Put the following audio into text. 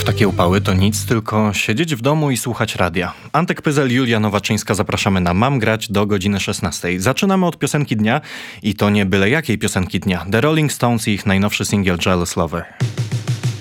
takie upały to nic, tylko siedzieć w domu i słuchać radia. Antek Pyzel, Julia Nowaczyńska, zapraszamy na Mam Grać do godziny 16. Zaczynamy od piosenki dnia i to nie byle jakiej piosenki dnia. The Rolling Stones i ich najnowszy singiel Jealous Lover.